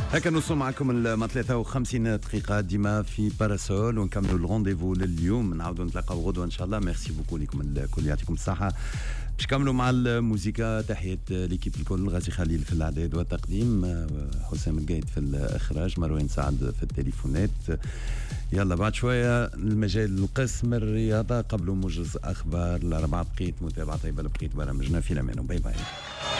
هكا نوصل معكم ال 53 دقيقة ديما في باراسول ونكملوا الرونديفو لليوم نعاودوا نتلاقاو غدوة إن شاء الله. ميرسي بوكو لكم الكل يعطيكم الصحة. باش نكملوا مع الموسيقى. تحية ليكيب الكل، غازي خليل في الإعداد والتقديم، حسام القايد في الإخراج، مروان سعد في التليفونات. يلا بعد شوية المجال القسم الرياضة قبل موجز أخبار الأربعة. بقيت متابعة طيبة، بقيت برامجنا في الأمان. باي باي.